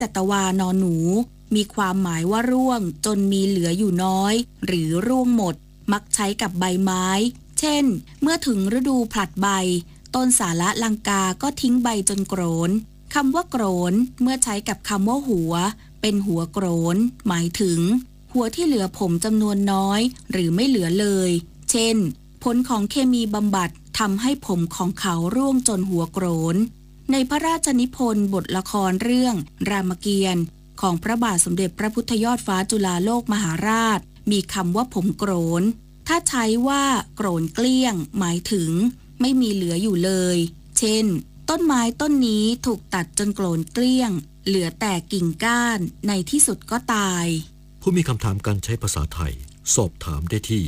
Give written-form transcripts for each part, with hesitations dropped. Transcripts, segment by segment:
จัตวานอนหนูมีความหมายว่าร่วงจนมีเหลืออยู่น้อยหรือร่วงหมดมักใช้กับใบไม้เช่นเมื่อถึงฤดูผลัดใบต้นสาละลังกาก็ทิ้งใบจนโกรนคำว่าโกรนเมื่อใช้กับคำว่าหัวเป็นหัวโกรนหมายถึงหัวที่เหลือผมจำนวนน้อยหรือไม่เหลือเลยเช่นผลของเคมีบำบัดทำให้ผมของเขาร่วงจนหัวโกรนในพระราชนิพนธ์บทละครเรื่องรามเกียรติ์ของพระบาทสมเด็จพระพุทธยอดฟ้าจุฬาโลกมหาราชมีคำว่าผมโกรนถ้าใช้ว่าโกรนเกลี้ยงหมายถึงไม่มีเหลืออยู่เลยเช่นต้นไม้ต้นนี้ถูกตัดจนโกรนเกลี้ยงเหลือแต่กิ่งก้านในที่สุดก็ตายผู้มีคำถามการใช้ภาษาไทยสอบถามได้ที่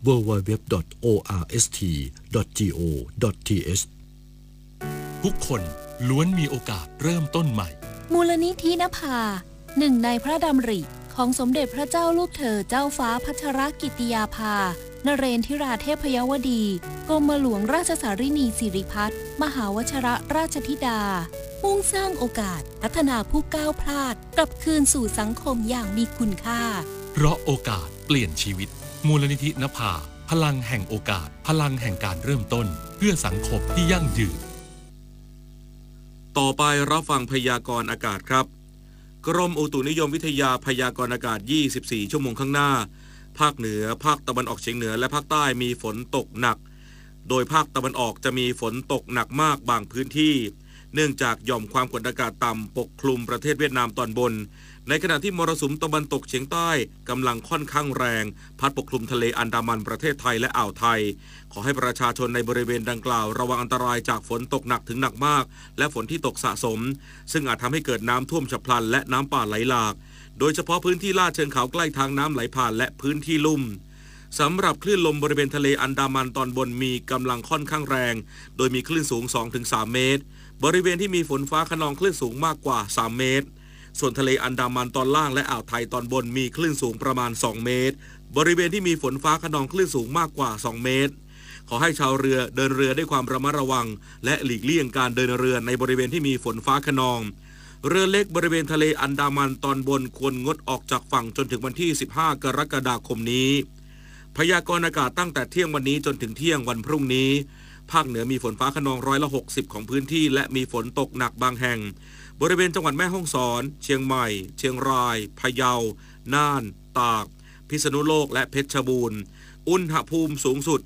www.orst.go.th ทุกคนล้วนมีโอกาสเริ่มต้นใหม่มูลนิธินภาหนึ่งในพระดำริของสมเด็จพระเจ้าลูกเธอเจ้าฟ้าพัชรกิติยาภานเรนทิราเทพยวดีกรมหลวงราชสารินีสิริพัฒน์มหาวชรราชธิดามุ่งสร้างโอกาสพัฒนาผู้ก้าวพลาดกลับคืนสู่สังคมอย่างมีคุณค่าเพราะโอกาสเปลี่ยนชีวิตมูลนิธินภาพลังแห่งโอกาสพลังแห่งการเริ่มต้นเพื่อสังคมที่ยั่งยืนต่อไปรับฟังพยากรณ์อากาศครับกรมอุตุนิยมวิทยาพยากรณ์อากาศ24ชั่วโมงข้างหน้าภาคเหนือภาคตะวันออกเฉียงเหนือและภาคใต้มีฝนตกหนักโดยภาคตะวันออกจะมีฝนตกหนักมากบางพื้นที่เนื่องจากหย่อมความกดอากาศต่ำปกคลุมประเทศเวียดนามตอนบนในขณะที่มรสุมตะวันตกเฉียงใต้กำลังค่อนข้างแรงพัดปกคลุมทะเลอันดามันประเทศไทยและอ่าวไทยขอให้ประชาชนในบริเวณดังกล่าวระวังอันตรายจากฝนตกหนักถึงหนักมากและฝนที่ตกสะสมซึ่งอาจทำให้เกิดน้ำท่วมฉับพลันและน้ำป่าไหลหลากโดยเฉพาะพื้นที่ลาดเชิงเขาใกล้ทางน้ำไหลผ่านและพื้นที่ลุ่มสำหรับคลื่นลมบริเวณทะเลอันดามันตอนบนมีกำลังค่อนข้างแรงโดยมีคลื่นสูง 2-3 เมตรบริเวณที่มีฝนฟ้าคะนองคลื่นสูงมากกว่า3เมตรส่วนทะเลอันดามันตอนล่างและอ่าวไทยตอนบนมีคลื่นสูงประมาณ2เมตรบริเวณที่มีฝนฟ้าคะนองคลื่นสูงมากกว่า2เมตรขอให้ชาวเรือเดินเรือด้วยความระมัดระวังและหลีกเลี่ยงการเดินเรือในบริเวณที่มีฝนฟ้าคะนองเรือเล็กบริเวณทะเลอันดามันตอนบนควรงดออกจากฝั่งจนถึงวันที่15กรกฎาคมนี้พยากรณ์อากาศตั้งแต่เที่ยงวันนี้จนถึงเที่ยงวันพรุ่งนี้ภาคเหนือมีฝนฟ้าคะนอง60%ของพื้นที่และมีฝนตกหนักบางแห่งบริเวณจังหวัดแม่ฮ่องสอนเชียงใหม่เชียงรายพะเยาน่านตากพิษณุโลกและเพชรบูรณ์อุณหภูมิสูงสุด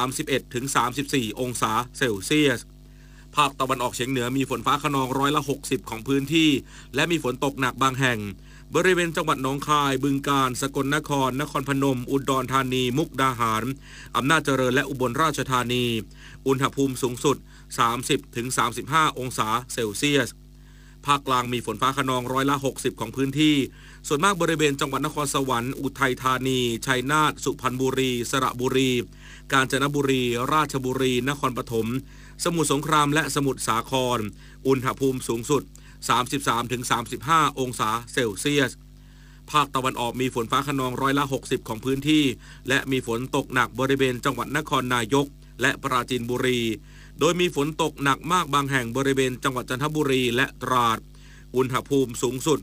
31-34 องศาเซลเซียสภาคตะวันออกเฉียงเหนือมีฝนฟ้าคะนอง60%ของพื้นที่และมีฝนตกหนักบางแห่งบริเวณจังหวัดหนองคายบึงกาฬสกลนครนครพนมอุดรธานีมุกดาหารอำนาจเจริญและอุบลราชธานีอุณหภูมิสูงสุด 30-35 องศาเซลเซียสภาคกลางมีฝนฟ้าคะนอง60%ของพื้นที่ส่วนมากบริเวณจังหวัดนครสวรรค์อุทัยธานีชัยนาทสุพรรณบุรีสระบุรีกาญจนบุรีราชบุรีนครปฐมสมุทรสงครามและสมุทรสาครอุณหภูมิสูงสุด 33-35 องศาเซลเซียสภาคตะวันออกมีฝนฟ้าคะนอง60%ของพื้นที่และมีฝนตกหนักบริเวณจังหวัดนครนายกและปราจีนบุรีโดยมีฝนตกหนักมากบางแห่งบริเวณจังหวัดจันทบุรีและตราดอุณหภูมิสูงสุด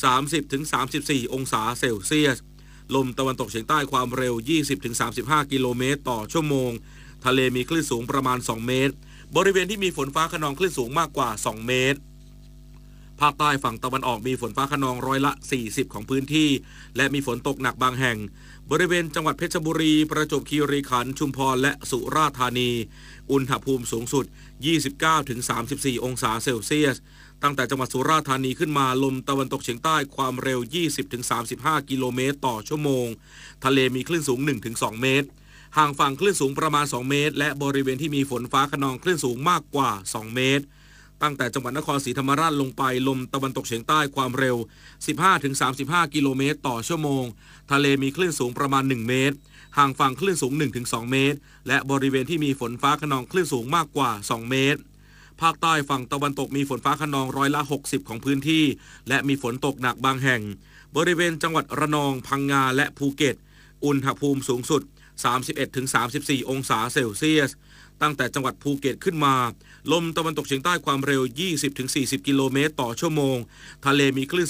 30-34 องศาเซลเซียสลมตะวันตกเฉียงใต้ความเร็ว 20-35 กิโลเมตรต่อชั่วโมงทะเลมีคลื่นสูงประมาณ2เมตรบริเวณที่มีฝนฟ้าคะนองคลื่นสูงมากกว่า2เมตรภาคใต้ฝั่งตะวันออกมีฝนฟ้าคะนอง40%ของพื้นที่และมีฝนตกหนักบางแห่งบริเวณจังหวัดเพชรบุรีประจวบคีรีขันธ์ชุมพรและสุราษฎร์ธานีอุณหภูมิสูงสุด 29-34 องศาเซลเซียสตั้งแต่จังหวัดสุราษฎร์ธานีขึ้นมาลมตะวันตกเฉียงใต้ความเร็ว 20-35 กิโลเมตรต่อชั่วโมงทะเลมีคลื่นสูง 1-2 เมตรห่างฝั่งคลื่นสูงประมาณ2เมตรและบริเวณที่มีฝนฟ้าคะนองคลื่นสูงมากกว่า2เมตรตั้งแต่จังหวัดนครศรีธรรมราชลงไปลมตะวันตกเฉียงใต้ความเร็ว 15-35 กิโลเมตรต่อชั่วโมงทะเลมีคลื่นสูงประมาณ1เมตรห่างฝั่งคลื่นสูง 1-2 เมตรและบริเวณที่มีฝนฟ้าคะนองคลื่นสูงมากกว่า2เมตรภาคใต้ฝั่งตะวันตกมีฝนฟ้าคะนอง60%ของพื้นที่และมีฝนตกหนักบางแห่งบริเวณจังหวัดระนองพังงาและภูเก็ตอุณหภูมิสูงสุด 31-34 องศาเซลเซียสตั้งแต่จังหวัดภูเก็ตขึ้นมาลมตะวันตกเฉียงใต้ความเร็ว 20-40 กิโลเมตรต่อชั่วโมงทะเลมีคลื่น